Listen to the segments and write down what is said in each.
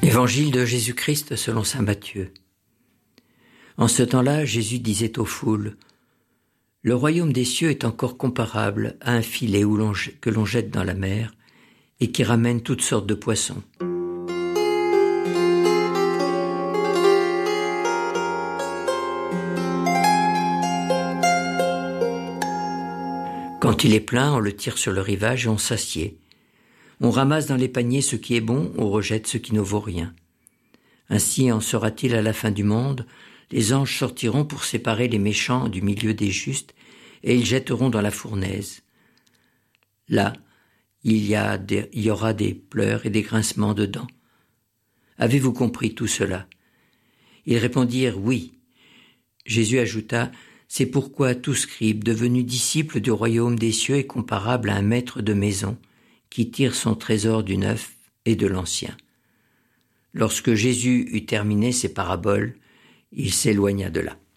Évangile de Jésus-Christ selon saint Matthieu. En ce temps-là, Jésus disait aux foules : « Le royaume des cieux est encore comparable à un filet que l'on jette dans la mer et qui ramène toutes sortes de poissons. » Quand il est plein, on le tire sur le rivage et on s'assied. On ramasse dans les paniers ce qui est bon, on rejette ce qui ne vaut rien. Ainsi en sera-t-il à la fin du monde. Les anges sortiront pour séparer les méchants du milieu des justes, et ils jetteront dans la fournaise. Là, il y aura des pleurs et des grincements de dents. Avez-vous compris tout cela ? Ils répondirent oui. Jésus ajouta : c'est pourquoi tout scribe devenu disciple du royaume des cieux est comparable à un maître de maison qui tire son trésor du neuf et de l'ancien. Lorsque Jésus eut terminé ses paraboles, il s'éloigna de là.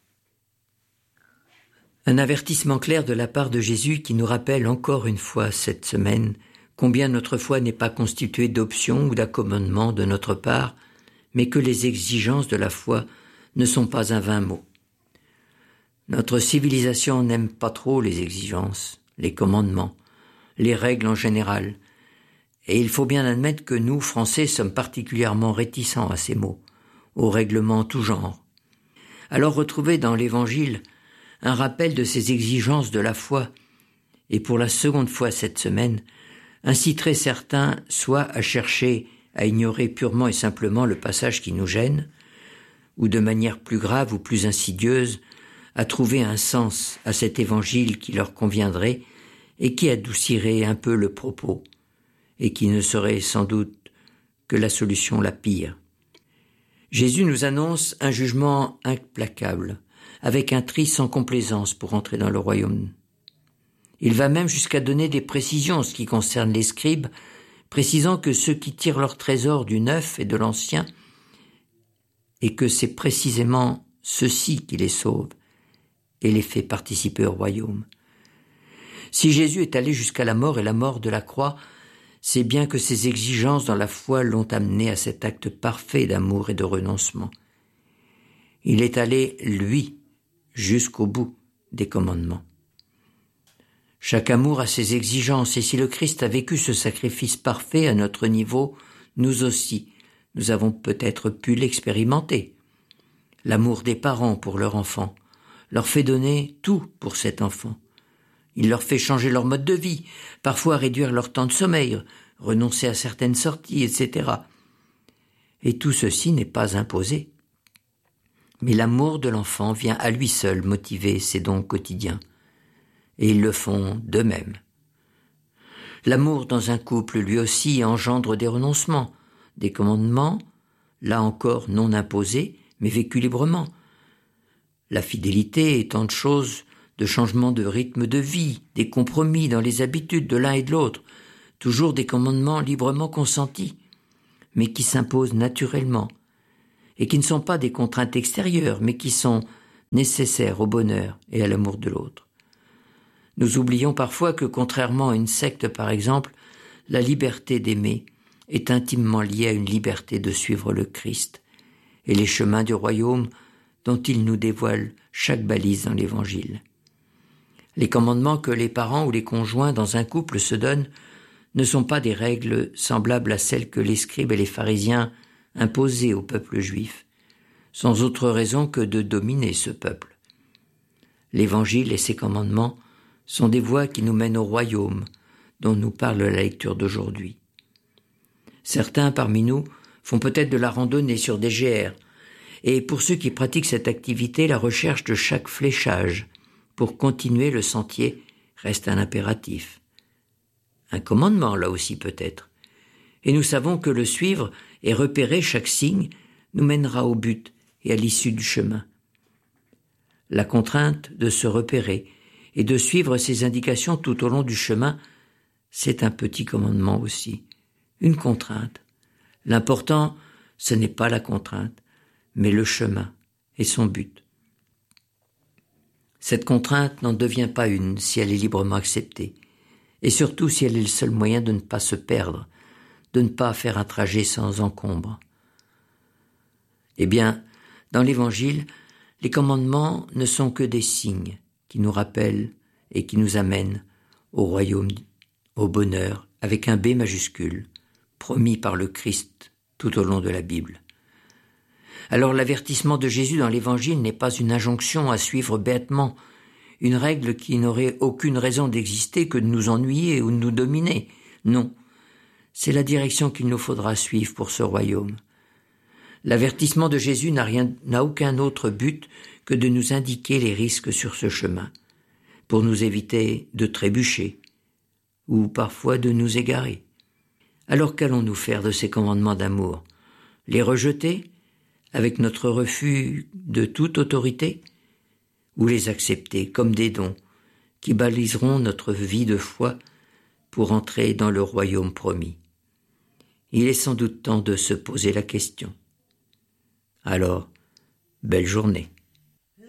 Un avertissement clair de la part de Jésus qui nous rappelle encore une fois cette semaine combien notre foi n'est pas constituée d'options ou d'accommodements de notre part, mais que les exigences de la foi ne sont pas un vain mot. Notre civilisation n'aime pas trop les exigences, les commandements, les règles en général, et il faut bien admettre que nous, Français, sommes particulièrement réticents à ces mots, aux règlements tout genre. Alors retrouver dans l'Évangile un rappel de ces exigences de la foi, et pour la seconde fois cette semaine, inciterait certains soit à chercher à ignorer purement et simplement le passage qui nous gêne, ou de manière plus grave ou plus insidieuse, à trouver un sens à cet Évangile qui leur conviendrait et qui adoucirait un peu le propos, et qui ne serait sans doute que la solution la pire. Jésus nous annonce un jugement implacable, avec un tri sans complaisance pour entrer dans le royaume. Il va même jusqu'à donner des précisions en ce qui concerne les scribes, précisant que ceux qui tirent leur trésor du neuf et de l'ancien, et que c'est précisément ceux-ci qui les sauvent et les fait participer au royaume. Si Jésus est allé jusqu'à la mort et la mort de la croix, c'est bien que ses exigences dans la foi l'ont amené à cet acte parfait d'amour et de renoncement. Il est allé, lui, jusqu'au bout des commandements. Chaque amour a ses exigences, et si le Christ a vécu ce sacrifice parfait à notre niveau, nous aussi, nous avons peut-être pu l'expérimenter. L'amour des parents pour leur enfant leur fait donner tout pour cet enfant. Il leur fait changer leur mode de vie, parfois réduire leur temps de sommeil, renoncer à certaines sorties, etc. Et tout ceci n'est pas imposé. Mais l'amour de l'enfant vient à lui seul motiver ses dons quotidiens. Et ils le font d'eux-mêmes. L'amour dans un couple, lui aussi, engendre des renoncements, des commandements, là encore non imposés, mais vécus librement. La fidélité est tant de choses, de changements de rythme de vie, des compromis dans les habitudes de l'un et de l'autre, toujours des commandements librement consentis, mais qui s'imposent naturellement, et qui ne sont pas des contraintes extérieures, mais qui sont nécessaires au bonheur et à l'amour de l'autre. Nous oublions parfois que, contrairement à une secte par exemple, la liberté d'aimer est intimement liée à une liberté de suivre le Christ et les chemins du royaume dont il nous dévoile chaque balise dans l'Évangile. Les commandements que les parents ou les conjoints dans un couple se donnent ne sont pas des règles semblables à celles que les scribes et les pharisiens imposaient au peuple juif, sans autre raison que de dominer ce peuple. L'Évangile et ses commandements sont des voies qui nous mènent au royaume dont nous parle la lecture d'aujourd'hui. Certains parmi nous font peut-être de la randonnée sur des GR, et pour ceux qui pratiquent cette activité, la recherche de chaque fléchage pour continuer le sentier reste un impératif. Un commandement, là aussi peut-être. Et nous savons que le suivre et repérer chaque signe nous mènera au but et à l'issue du chemin. La contrainte de se repérer et de suivre ces indications tout au long du chemin, c'est un petit commandement aussi, une contrainte. L'important, ce n'est pas la contrainte, mais le chemin et son but. Cette contrainte n'en devient pas une si elle est librement acceptée, et surtout si elle est le seul moyen de ne pas se perdre, de ne pas faire un trajet sans encombre. Eh bien, dans l'Évangile, les commandements ne sont que des signes qui nous rappellent et qui nous amènent au royaume, au bonheur, avec un B majuscule, promis par le Christ tout au long de la Bible. Alors l'avertissement de Jésus dans l'Évangile n'est pas une injonction à suivre bêtement, une règle qui n'aurait aucune raison d'exister que de nous ennuyer ou de nous dominer. Non, c'est la direction qu'il nous faudra suivre pour ce royaume. L'avertissement de Jésus n'a aucun autre but que de nous indiquer les risques sur ce chemin, pour nous éviter de trébucher, ou parfois de nous égarer. Alors qu'allons-nous faire de ces commandements d'amour? Les rejeter, avec notre refus de toute autorité, ou les accepter comme des dons qui baliseront notre vie de foi pour entrer dans le royaume promis? Il est sans doute temps de se poser la question. Alors, belle journée.